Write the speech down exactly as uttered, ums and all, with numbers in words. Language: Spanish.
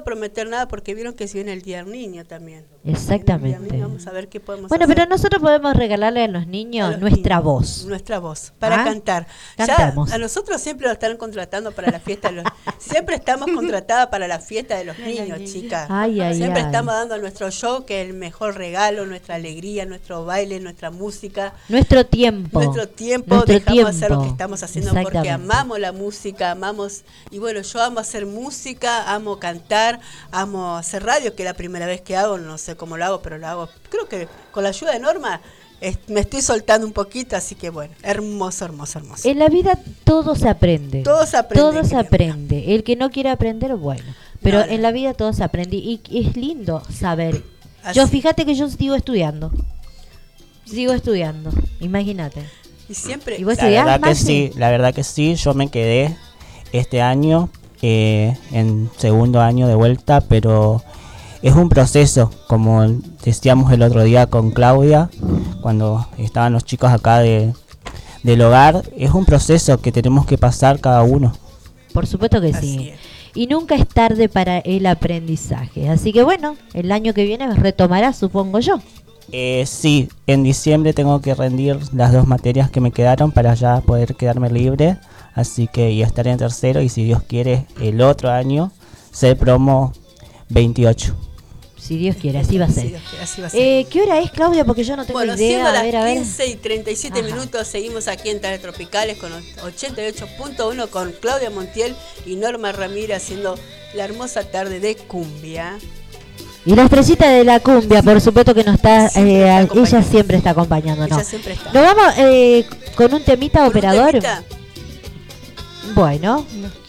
prometer nada porque vieron que se viene el Día del Niño también. Exactamente. Día del Niño, vamos a ver qué podemos bueno, hacer. pero nosotros podemos regalarle a los niños A los nuestra niños, voz. Nuestra voz, para ¿Ah? cantar. Cantamos. Ya a nosotros siempre nos están contratando para la fiesta de los siempre estamos contratadas para la fiesta de los niños, chicas. Ay, ay, siempre ay. estamos dando nuestro show, que es el mejor regalo, nuestra alegría, nuestro baile, nuestra música. Nuestro tiempo. Nuestro tiempo, Nuestro dejamos tiempo. hacer lo que estamos haciendo porque Exactamente. amamos la música, amamos, y bueno, yo amo hacer música, amo cantar, amo hacer radio, que es la primera vez que hago, no sé cómo lo hago, pero lo hago, creo que con la ayuda de Norma es- me estoy soltando un poquito, así que bueno, hermoso, hermoso, hermoso. En la vida todo se aprende. Todo se aprende, Todo se querida. aprende. El que no quiere aprender, bueno. Pero No, no. en la vida todo se aprende. Y y es lindo saber. Así. Yo fíjate que yo sigo estudiando. Sigo estudiando. Imagínate. Y siempre, ¿Y vos La estudiás, verdad que Maxi? sí, la verdad que sí, yo me quedé este año eh, en segundo año de vuelta, pero es un proceso, como decíamos el otro día con Claudia, cuando estaban los chicos acá de, del hogar, es un proceso que tenemos que pasar cada uno. Por supuesto que así sí. es. Y nunca es tarde para el aprendizaje. Así que bueno, el año que viene retomará, supongo yo. Eh, sí, en diciembre tengo que rendir las dos materias que me quedaron para ya poder quedarme libre, así que ya estaré en tercero y si Dios quiere el otro año ser promo veintiocho. Si Dios quiere, así va a Sí, ser. Dios quiere, así va a ser. Eh, ¿Qué hora es, Claudia? Porque yo no tengo Bueno, siendo idea. A las ver, a ver. quince y treinta y siete Ajá. minutos, seguimos aquí en Tales Tropicales con ochenta y ocho punto uno con Claudia Montiel y Norma Ramírez haciendo la hermosa tarde de cumbia. Y la estrellita de la cumbia, por supuesto que nos está, Siempre eh, está ella acompañando. siempre está acompañándonos. Ella siempre está. Nos vamos eh, con un temita, ¿Con un operador. temita? Bueno,